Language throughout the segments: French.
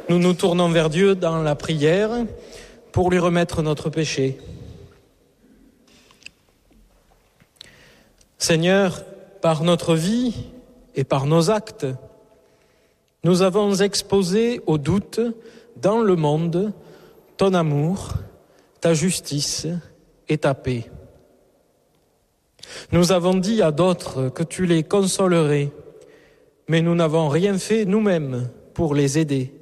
Nous nous tournons vers Dieu dans la prière pour lui remettre notre péché. Seigneur, par notre vie et par nos actes, nous avons exposé au doute dans le monde ton amour, ta justice et ta paix. Nous avons dit à d'autres que tu les consolerais, mais nous n'avons rien fait nous-mêmes pour les aider.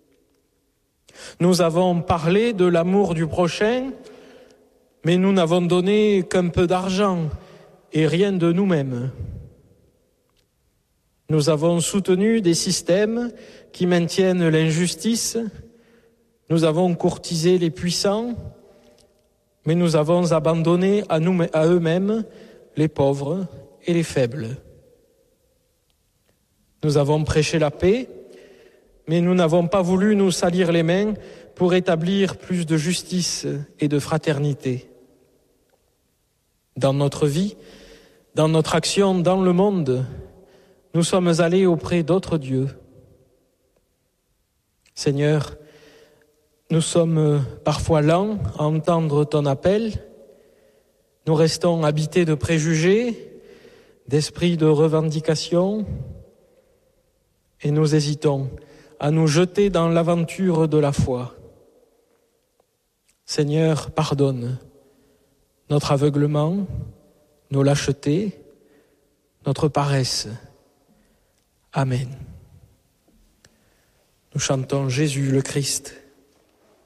Nous avons parlé de l'amour du prochain, mais nous n'avons donné qu'un peu d'argent et rien de nous-mêmes. Nous avons soutenu des systèmes qui maintiennent l'injustice, nous avons courtisé les puissants, mais nous avons abandonné à eux-mêmes les pauvres et les faibles. Nous avons prêché la paix, mais nous n'avons pas voulu nous salir les mains pour établir plus de justice et de fraternité. Dans notre vie, dans notre action dans le monde, nous sommes allés auprès d'autres dieux. Seigneur, nous sommes parfois lents à entendre ton appel. Nous restons habités de préjugés, d'esprits de revendication, et nous hésitons à nous jeter dans l'aventure de la foi. Seigneur, pardonne notre aveuglement, nos lâchetés, notre paresse. Amen. Nous chantons Jésus le Christ.